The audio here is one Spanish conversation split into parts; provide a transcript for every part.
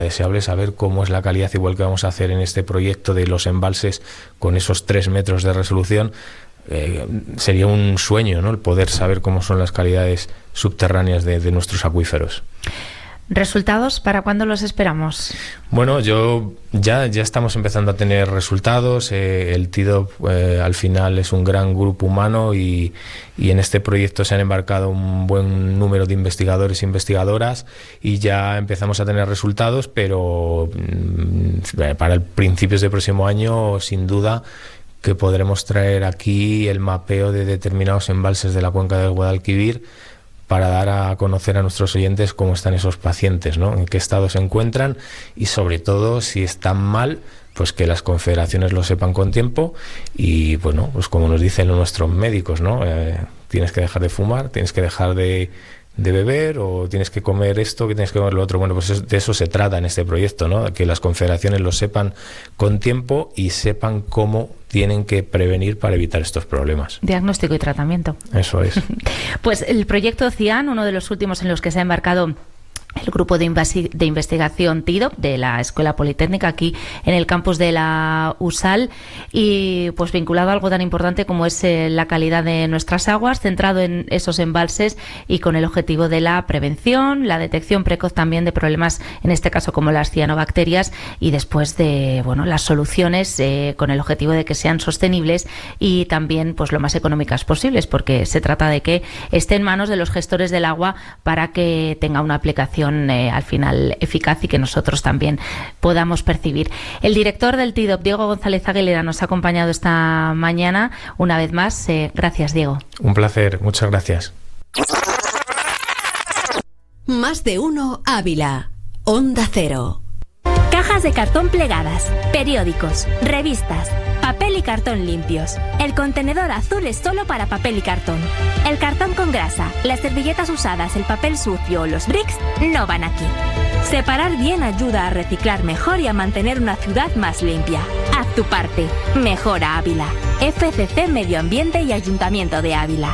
Deseable saber cómo es la calidad, igual que vamos a hacer en este proyecto de los embalses con esos 3 metros de resolución. Sería un sueño, ¿no?, el poder saber cómo son las calidades subterráneas de nuestros acuíferos. ¿Resultados para cuándo los esperamos? Bueno, ya estamos empezando a tener resultados. El TIDOP al final es un gran grupo humano y en este proyecto se han embarcado un buen número de investigadores e investigadoras y ya empezamos a tener resultados, pero para el principios del próximo año, sin duda, que podremos traer aquí el mapeo de determinados embalses de la cuenca del Guadalquivir para dar a conocer a nuestros oyentes cómo están esos pacientes, ¿no?, en qué estado se encuentran y sobre todo si están mal, pues que las confederaciones lo sepan con tiempo y bueno, pues como nos dicen nuestros médicos, ¿no?, tienes que dejar de fumar, tienes que dejar de beber o tienes que comer esto, que tienes que comer lo otro. Bueno, pues de eso se trata en este proyecto, ¿no?, que las confederaciones lo sepan con tiempo y sepan cómo tienen que prevenir para evitar estos problemas. Diagnóstico y tratamiento. Eso es. Pues el proyecto CIAN, uno de los últimos en los que se ha embarcado el grupo de investigación TIDOP de la Escuela Politécnica aquí en el campus de la USAL y pues vinculado a algo tan importante como es la calidad de nuestras aguas, centrado en esos embalses y con el objetivo de la prevención, la detección precoz también de problemas, en este caso como las cianobacterias, y después de las soluciones con el objetivo de que sean sostenibles y también pues lo más económicas posibles, porque se trata de que esté en manos de los gestores del agua para que tenga una aplicación al final eficaz y que nosotros también podamos percibir. El director del TIDOP, Diego González Aguilera, nos ha acompañado esta mañana una vez más. Gracias, Diego. Un placer, muchas gracias. Más de uno Ávila, Onda Cero. Cajas de cartón plegadas, periódicos, revistas, papel y cartón limpios. El contenedor azul es solo para papel y cartón. El cartón con grasa, las servilletas usadas, el papel sucio o los bricks no van aquí. Separar bien ayuda a reciclar mejor y a mantener una ciudad más limpia. Haz tu parte. Mejora Ávila. FCC Medio Ambiente y Ayuntamiento de Ávila.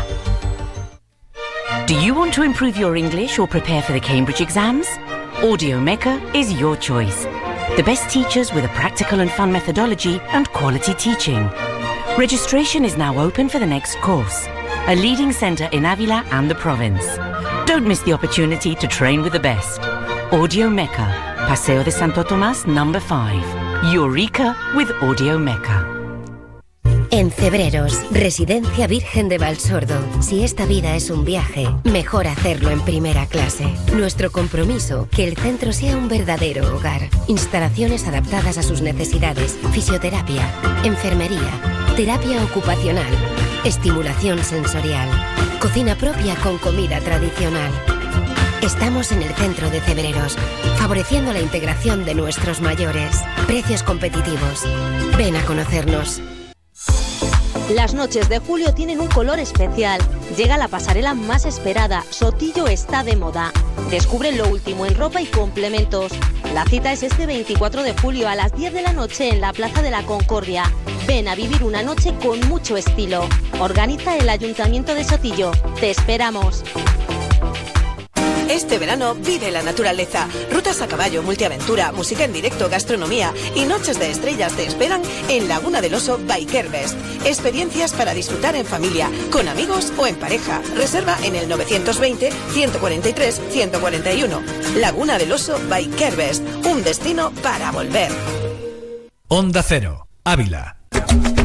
Do you want to improve your English or prepare for the Cambridge exams? Audiomeca is your choice. The best teachers with a practical and fun methodology and quality teaching. Registration is now open for the next course, a leading centre in Ávila and the province. Don't miss the opportunity to train with the best. Audiomeca, Paseo de Santo Tomás, number 5. Eureka with Audiomeca. En Cebreros, Residencia Virgen de Valsordo. Si esta vida es un viaje, mejor hacerlo en primera clase. Nuestro compromiso, que el centro sea un verdadero hogar. Instalaciones adaptadas a sus necesidades, fisioterapia, enfermería, terapia ocupacional, estimulación sensorial, cocina propia con comida tradicional. Estamos en el centro de Cebreros, favoreciendo la integración de nuestros mayores. Precios competitivos. Ven a conocernos. Las noches de julio tienen un color especial. Llega la pasarela más esperada. Sotillo está de moda. Descubre lo último en ropa y complementos. La cita es este 24 de julio a las 10 de la noche en la Plaza de la Concordia. Ven a vivir una noche con mucho estilo. Organiza el Ayuntamiento de Sotillo. Te esperamos. Este verano vive la naturaleza. Rutas a caballo, multiaventura, música en directo, gastronomía y noches de estrellas te esperan en Laguna del Oso Bikerbest. Experiencias para disfrutar en familia, con amigos o en pareja. Reserva en el 920-143-141. Laguna del Oso Bikerbest. Un destino para volver. Onda Cero, Ávila.